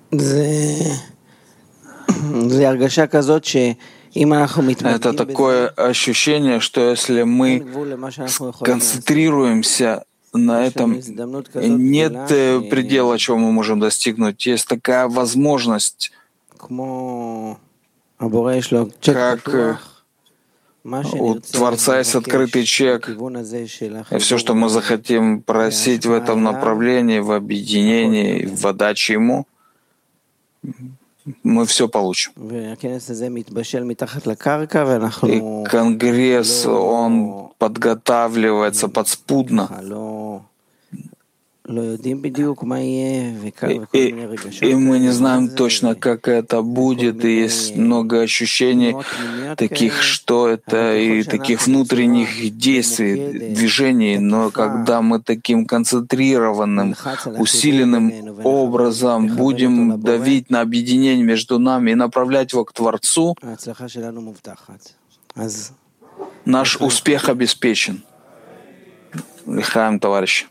Это такое ощущение, что если мы концентрируемся на этом, нет предела, чего мы можем достигнуть. Есть такая возможность, как у Творца есть открытый чек, и все, что мы захотим просить в этом направлении, в объединении, в отдаче Ему, мы все получим. И Конгресс, он подготавливается подспудно. И мы не знаем точно, как это будет, и есть много ощущений таких, что это, и таких внутренних действий, движений, но когда мы таким концентрированным, усиленным образом будем давить на объединение между нами и направлять его к Творцу, наш успех обеспечен. Лихаем, товарищи.